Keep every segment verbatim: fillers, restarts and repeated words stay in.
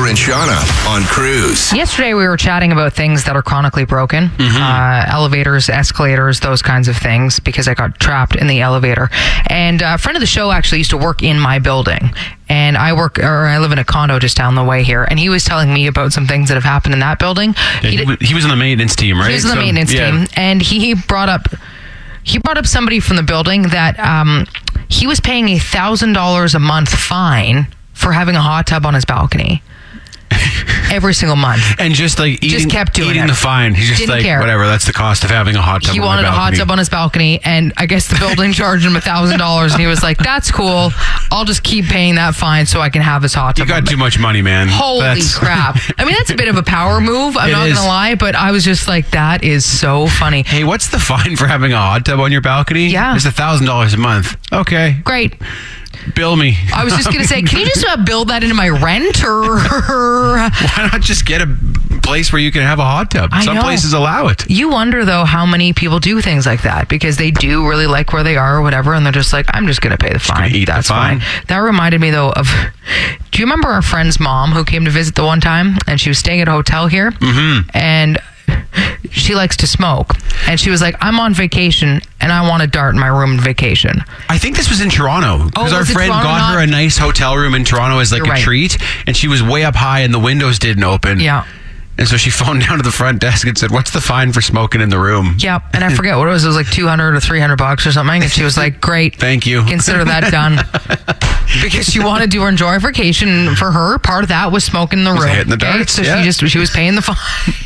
Tyler and Shauna on Cruise. Yesterday we were chatting about things that are chronically broken. Mm-hmm. Uh, elevators, escalators, those kinds of things, because I got trapped in the elevator. And a friend of the show actually used to work in my building. And I work, or I live in a condo just down the way here. And he was telling me about some things that have happened in that building. Yeah, he, he, w- he was on the maintenance team, right? he was on the So, maintenance yeah. team. And he brought up, he brought up somebody from the building that um, he was paying a thousand dollars a month fine for having a hot tub on his balcony. Every single month. And just like eating, Just kept doing eating it. the fine. He's just Didn't like, care. whatever, that's the cost of having a hot tub He on wanted my a hot balcony. tub on his balcony, and I guess the building charged him a thousand dollars, and he was like, "That's cool. I'll just keep paying that fine so I can have his hot You tub." got on too my-" much money, man. Holy That's- crap! I mean, that's a bit of a power move. I'm It not is. gonna lie, but I was just like, "That is so funny." Hey, what's the fine for having a hot tub on your balcony? Yeah. It's a thousand dollars a month. Okay. Great. Bill me. I was just gonna say, can you just uh, build that into my rent, or Why not just get a place where you can have a hot tub? I Some know. places allow it. You wonder though how many people do things like that because they do really like where they are or whatever, and they're just like, I'm just gonna pay the fine. gonna eat the That's fine. fine. That reminded me though of. Do you remember our friend's mom who came to visit the one time, and she was staying at a hotel here, mm-hmm. and she likes to smoke, and she was like, I'm on vacation and I want to dart in my room on vacation. I think this was in Toronto because Oh, our was it friend Toronto? got her Not- a nice hotel room in Toronto as like You're a right. treat, and she was way up high and the windows didn't open. Yeah. And so she phoned down to the front desk and said, "What's the fine for smoking in the room?" Yep. And I forget what it was. It was like two hundred or three hundred bucks or something. And she was like, great. Thank you. Consider that done. Because she wanted to enjoy vacation. For her, part of that was smoking in the room. hitting the darts, So yeah. she just, she was paying the fine.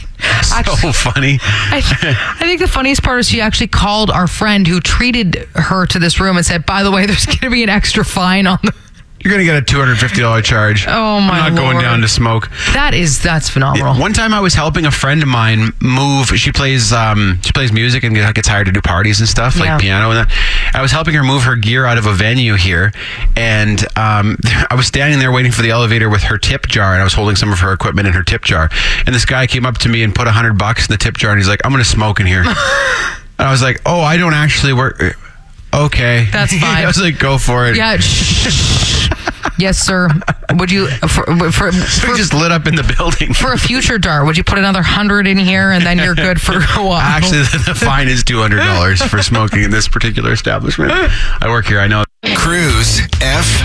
So funny. I, I think the funniest part is she actually called our friend who treated her to this room and said, by the way, there's going to be an extra fine on the... You're going to get a two hundred fifty dollars charge. Oh, my I'm not going Lord. down to smoke. That is, that's phenomenal. One time I was helping a friend of mine move. She plays um, she plays music and gets hired to do parties and stuff, like Yeah. piano and that. I was helping her move her gear out of a venue here, and um, I was standing there waiting for the elevator with her tip jar, and I was holding some of her equipment in her tip jar. And this guy came up to me and put a hundred bucks in the tip jar, and he's like, "I'm going to smoke in here." And I was like, "Oh, I don't actually work." Okay, That's fine. I was like, "Go for it." Yeah. shh. Yes, sir. Would you, for, for, So for, we just lit up in the building. for a future dart, would you put another hundred in here and then you're good for a while? Actually, the, the fine is two hundred dollars for smoking in this particular establishment. I work here, I know. Cruise F